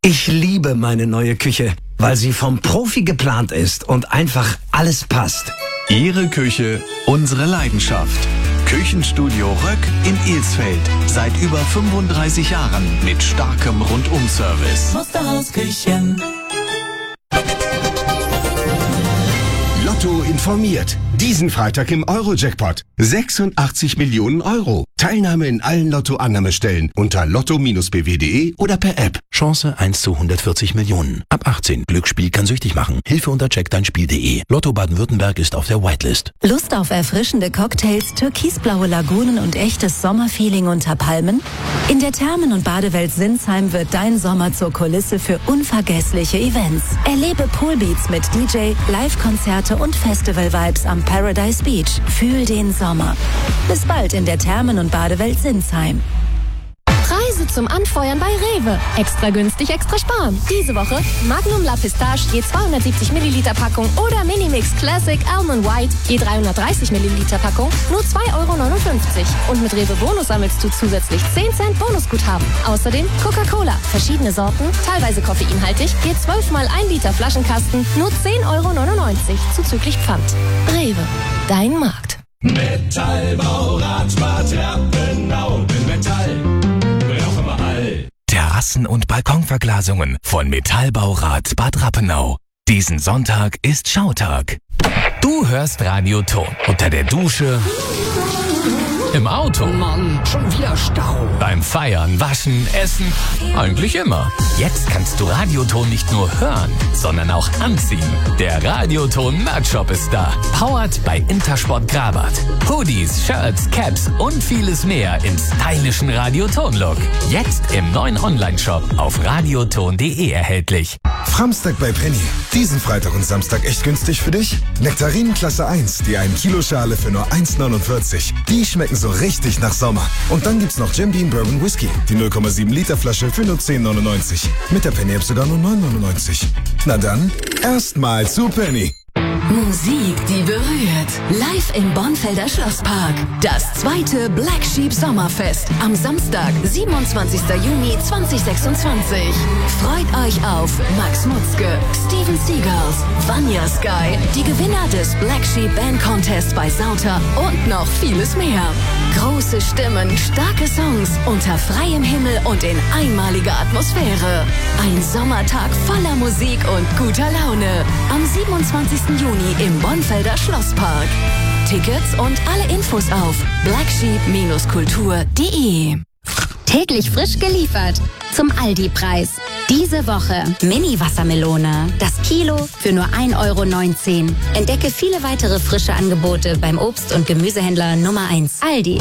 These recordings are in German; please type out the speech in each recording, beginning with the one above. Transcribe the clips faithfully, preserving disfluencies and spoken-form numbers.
Ich liebe meine neue Küche, weil sie vom Profi geplant ist und einfach alles passt. Ihre Küche, unsere Leidenschaft. Küchenstudio Röck in Ilsfeld. Seit über fünfunddreißig Jahren mit starkem Rundum-Service. Musterhausküchen. Lotto informiert. Diesen Freitag im Euro-Jackpot. sechsundachtzig Millionen Euro. Teilnahme in allen Lotto-Annahmestellen unter lotto Bindestrich b w punkt d e oder per App. Chance eins zu hundertvierzig Millionen. Ab achtzehn. Glücksspiel kann süchtig machen. Hilfe unter check dein Spiel punkt d e. Lotto Baden-Württemberg ist auf der Whitelist. Lust auf erfrischende Cocktails, türkisblaue Lagunen und echtes Sommerfeeling unter Palmen? In der Thermen- und Badewelt Sinsheim wird dein Sommer zur Kulisse für unvergessliche Events. Erlebe Poolbeats mit D J, Live-Konzerte und Festival-Vibes am Paradise Beach. Fühl den Sommer. Bis bald in der Thermen- und Badewelt Sinsheim. Preise zum Anfeuern bei Rewe. Extra günstig, extra sparen. Diese Woche Magnum La Pistache je zweihundertsiebzig Milliliter Packung oder Minimix Classic Almond White je dreihundertdreißig Milliliter Packung nur zwei Euro neunundfünfzig. Und mit Rewe Bonus sammelst du zusätzlich zehn Cent Bonusguthaben. Außerdem Coca-Cola, verschiedene Sorten, teilweise koffeinhaltig, je zwölf mal ein Liter Flaschenkasten, nur zehn Euro neunundneunzig zuzüglich Pfand. Rewe, dein Markt. Metallbau, Radspart, Rappenau, mit Metall. Terrassen- und Balkonverglasungen von Metallbaurat Bad Rappenau. Diesen Sonntag ist Schautag. Du hörst Radioton unter der Dusche, im Auto, Mann, schon wieder Stau. beim Feiern, Waschen, Essen, eigentlich immer. Jetzt kannst du Radioton nicht nur hören, sondern auch anziehen. Der Radioton Merch-Shop ist da. Powered bei Intersport Grabat. Hoodies, Shirts, Caps und vieles mehr im stylischen Radioton-Look. Jetzt im neuen Online-Shop auf radioton punkt d e erhältlich. Framstag bei Penny. Diesen Freitag und Samstag echt günstig für dich? Nektarinen Klasse eins, die ein Kilo Schale für nur eins neunundvierzig. Die schmecken so richtig nach Sommer. Und dann gibt's noch Jim Beam Bourbon Whisky, die null Komma sieben Liter Flasche für nur zehn neunundneunzig. Mit der Penny App sogar nur neun neunundneunzig. Na dann, erstmal zu Penny. Musik, die berührt. Live im Bonfelder Schlosspark. Das zweite Black Sheep Sommerfest. Am Samstag, siebenundzwanzigster Juni zweitausendsechsundzwanzig. Freut euch auf Max Mutzke, Steven Seagulls, Vanya Sky, die Gewinner des Black Sheep Band Contest bei Sauter und noch vieles mehr. Große Stimmen, starke Songs, unter freiem Himmel und in einmaliger Atmosphäre. Ein Sommertag voller Musik und guter Laune. Am siebenundzwanzigsten Juni im Bonfelder Schlosspark. Tickets und alle Infos auf black sheep Bindestrich kultur punkt d e. Täglich frisch geliefert zum Aldi-Preis. Diese Woche Mini-Wassermelone. Das Kilo für nur ein Euro neunzehn. Entdecke viele weitere frische Angebote beim Obst- und Gemüsehändler Nummer eins. Aldi.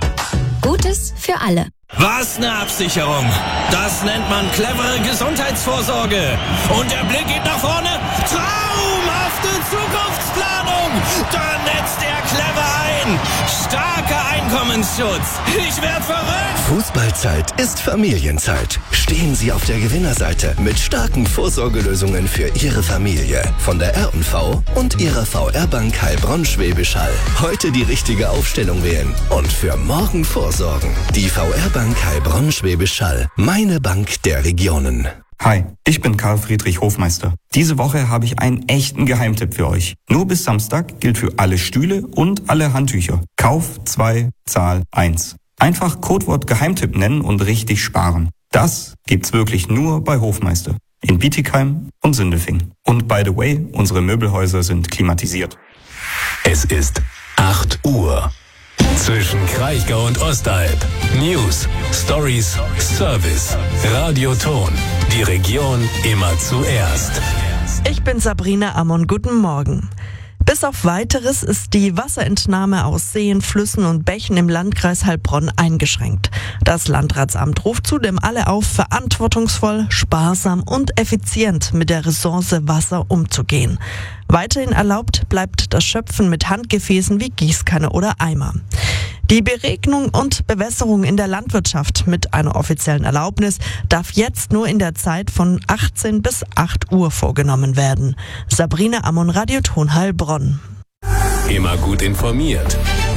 Gutes für alle. Was eine Absicherung. Das nennt man clevere Gesundheitsvorsorge. Und der Blick geht nach vorne. Traumhafte Zukunftsplanung. Da netzt er clever ein. Starker Einkommensschutz. Ich werd verrückt. Fußballzeit ist Familienzeit. Stehen Sie auf der Gewinnerseite mit starken Vorsorgelösungen für Ihre Familie. Von der R und V und Ihrer V R-Bank Heilbronn-Schwäbisch Hall. Heute die richtige Aufstellung wählen und für morgen vorsorgen. Die V R-Bank Heilbronn-Schwäbisch Hall. Meine Bank der Regionen. Hi, ich bin Karl Friedrich Hofmeister. Diese Woche habe ich einen echten Geheimtipp für euch. Nur bis Samstag gilt für alle Stühle und alle Handtücher. Kauf zwei, Zahl eins. Einfach Codewort Geheimtipp nennen und richtig sparen. Das gibt's wirklich nur bei Hofmeister. In Bietigheim und Sindelfingen. Und by the way, unsere Möbelhäuser sind klimatisiert. Es ist acht Uhr. Zwischen Kraichgau und Ostalb. News, Stories, Service. Radioton. Die Region immer zuerst. Ich bin Sabrina Ammon. Guten Morgen. Bis auf Weiteres ist die Wasserentnahme aus Seen, Flüssen und Bächen im Landkreis Heilbronn eingeschränkt. Das Landratsamt ruft zudem alle auf, verantwortungsvoll, sparsam und effizient mit der Ressource Wasser umzugehen. Weiterhin erlaubt bleibt das Schöpfen mit Handgefäßen wie Gießkanne oder Eimer. Die Beregnung und Bewässerung in der Landwirtschaft mit einer offiziellen Erlaubnis darf jetzt nur in der Zeit von achtzehn bis acht Uhr vorgenommen werden. Sabrina Ammon, Radioton Heilbronn. Immer gut informiert.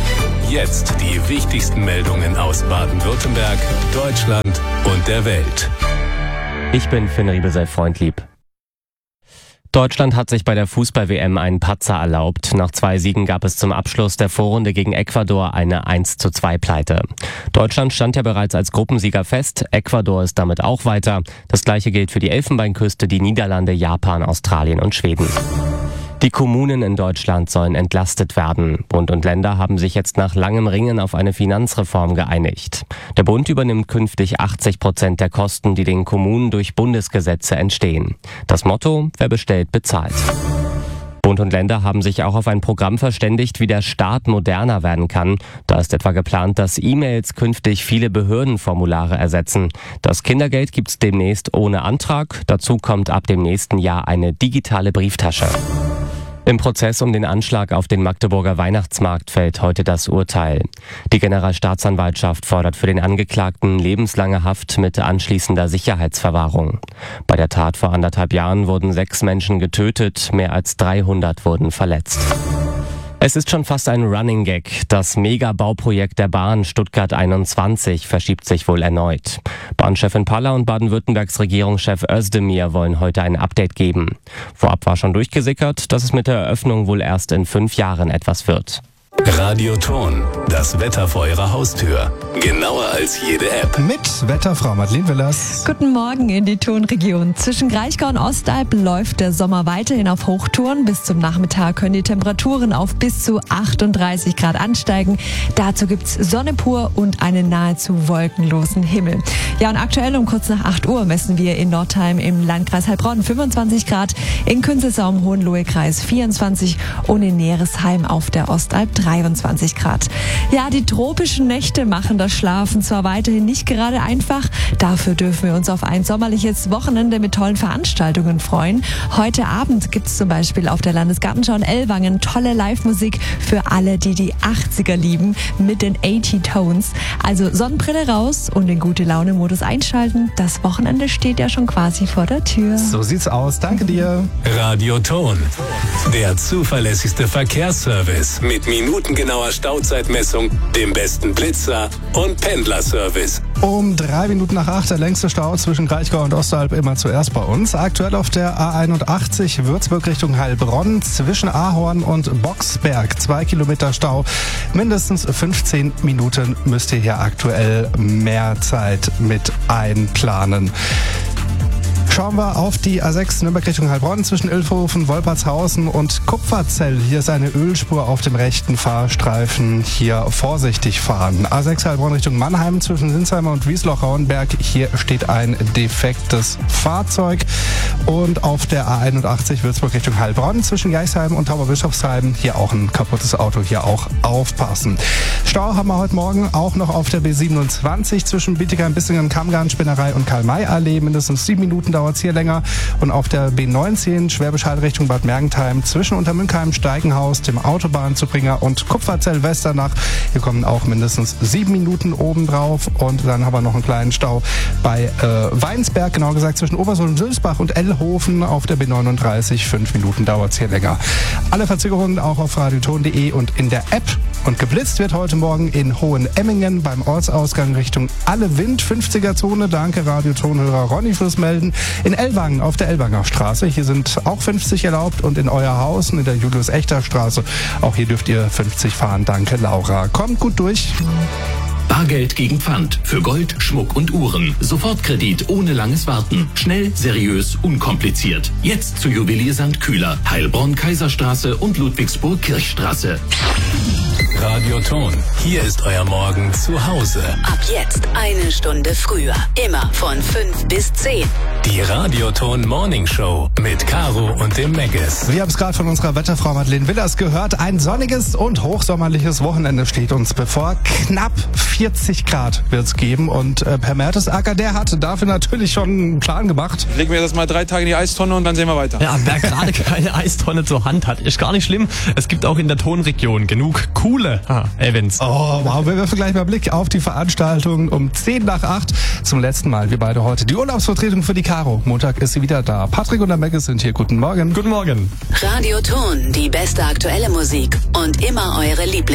Jetzt die wichtigsten Meldungen aus Baden-Württemberg, Deutschland und der Welt. Ich bin Finn Riebesell-Freundlieb. Deutschland hat sich bei der Fußball-W M einen Patzer erlaubt. Nach zwei Siegen gab es zum Abschluss der Vorrunde gegen Ecuador eine eins zu zwei Pleite. Deutschland stand ja bereits als Gruppensieger fest. Ecuador ist damit auch weiter. Das gleiche gilt für die Elfenbeinküste, die Niederlande, Japan, Australien und Schweden. Die Kommunen in Deutschland sollen entlastet werden. Bund und Länder haben sich jetzt nach langem Ringen auf eine Finanzreform geeinigt. Der Bund übernimmt künftig achtzig Prozent der Kosten, die den Kommunen durch Bundesgesetze entstehen. Das Motto: wer bestellt, bezahlt. Bund und Länder haben sich auch auf ein Programm verständigt, wie der Staat moderner werden kann. Da ist etwa geplant, dass E-Mails künftig viele Behördenformulare ersetzen. Das Kindergeld gibt's demnächst ohne Antrag. Dazu kommt ab dem nächsten Jahr eine digitale Brieftasche. Im Prozess um den Anschlag auf den Magdeburger Weihnachtsmarkt fällt heute das Urteil. Die Generalstaatsanwaltschaft fordert für den Angeklagten lebenslange Haft mit anschließender Sicherheitsverwahrung. Bei der Tat vor anderthalb Jahren wurden sechs Menschen getötet, mehr als dreihundert wurden verletzt. Es ist schon fast ein Running Gag. Das Mega-Bauprojekt der Bahn Stuttgart einundzwanzig verschiebt sich wohl erneut. Bahnchefin Paller und Baden-Württembergs Regierungschef Özdemir wollen heute ein Update geben. Vorab war schon durchgesickert, dass es mit der Eröffnung wohl erst in fünf Jahren etwas wird. Radioton, das Wetter vor Ihrer Haustür. Genauer als jede App. Mit Wetterfrau Madeleine Willers. Guten Morgen in die Tonregion. Zwischen Kraichgau und Ostalb läuft der Sommer weiterhin auf Hochtouren. Bis zum Nachmittag können die Temperaturen auf bis zu achtunddreißig Grad ansteigen. Dazu gibt's Sonne pur und einen nahezu wolkenlosen Himmel. Ja, und aktuell um kurz nach acht Uhr messen wir in Nordheim im Landkreis Heilbronn fünfundzwanzig Grad, in Künzelsau im Hohenlohe-Kreis vierundzwanzig und in Neresheim auf der Ostalb dreiundzwanzig Grad. Ja, die tropischen Nächte machen das Schlafen zwar weiterhin nicht gerade einfach, dafür dürfen wir uns auf ein sommerliches Wochenende mit tollen Veranstaltungen freuen. Heute Abend gibt's zum Beispiel auf der Landesgartenschau in Ellwangen tolle Live-Musik für alle, die die achtziger lieben, mit den achtzig Tones. Also Sonnenbrille raus und den Gute-Laune-Modus einschalten. Das Wochenende steht ja schon quasi vor der Tür. So sieht's aus. Danke dir. Radioton, der zuverlässigste Verkehrsservice mit minutengenauer Stauzeitmessung, dem besten Blitzer und Pendlerservice. Um drei Minuten nach acht der längste Stau zwischen Kraichgau und Ostalb immer zuerst bei uns. Aktuell auf der A einundachtzig Würzburg Richtung Heilbronn zwischen Ahorn und Boxberg. Zwei Kilometer Stau. Mindestens fünfzehn Minuten müsst ihr hier aktuell mehr Zeit mit einplanen. Schauen wir auf die A sechs Nürnberg Richtung Heilbronn zwischen Ilfhofen, Wolpertshausen und Kupferzell. Hier ist eine Ölspur auf dem rechten Fahrstreifen. Hier vorsichtig fahren. A sechs Heilbronn Richtung Mannheim zwischen Sinsheimer und Wiesloch-Rauenberg. Hier steht ein defektes Fahrzeug. Und auf der A einundachtzig Würzburg Richtung Heilbronn zwischen Geichsheim und Tauberbischofsheim. Hier auch ein kaputtes Auto. Hier auch aufpassen. Stau haben wir heute Morgen auch noch auf der B siebenundzwanzig zwischen Bietigheim, Bissingen, Kammgarn, Spinnerei und Karl-May-Allee. Mindestens sieben Minuten dauert es hier länger. Und auf der B neunzehn Schwäbisch Hall Richtung Bad Mergentheim zwischen Untermünkheim, Steigenhaus, dem Autobahnzubringer und Kupferzell-Westernach. Hier kommen auch mindestens sieben Minuten obendrauf. Und dann haben wir noch einen kleinen Stau bei äh, Weinsberg, genau gesagt zwischen Obersohn, Sülzbach und Ellhofen auf der B neununddreißig. Fünf Minuten dauert es hier länger. Alle Verzögerungen auch auf radioton punkt de und in der App. Und geblitzt wird heute Morgen in Hohenemmingen beim Ortsausgang Richtung Alle Wind, fünfziger Zone. Danke Radiotonhörer Ronny fürs Melden. In Ellwangen auf der Ellwanger Straße. Hier sind auch fünfzig erlaubt und in Euerhausen in der Julius-Echter-Straße. Auch hier dürft ihr fünfzig fahren. Danke Laura. Kommt gut durch. Bargeld gegen Pfand für Gold, Schmuck und Uhren. Sofortkredit ohne langes Warten. Schnell, seriös, unkompliziert. Jetzt zu Juwelier Sankt Kühler, Heilbronn, Kaiserstraße und Ludwigsburg Kirchstraße. Radioton, hier ist euer Morgen zu Hause. Ab jetzt eine Stunde früher. Immer von fünf bis zehn. Die Radioton Morning Show mit Caro und dem Meggis. Wir haben es gerade von unserer Wetterfrau Madeleine Willers gehört. Ein sonniges und hochsommerliches Wochenende steht uns bevor. Knapp vierzig Grad wird es geben. Und äh, Per Mertesacker, der hat dafür natürlich schon einen Plan gemacht. Legen wir das mal drei Tage in die Eistonne und dann sehen wir weiter. Ja, wer gerade keine Eistonne zur Hand hat, ist gar nicht schlimm. Es gibt auch in der Tonregion genug coole ah, Events. Oh, wow. Wir werfen gleich mal Blick auf die Veranstaltung um zehn nach acht. Zum letzten Mal, wir beide heute. Die Urlaubsvertretung für die Caro. Montag ist sie wieder da. Patrick und der Meggis sind hier. Guten Morgen. Guten Morgen. Radioton, die beste aktuelle Musik und immer eure Lieblings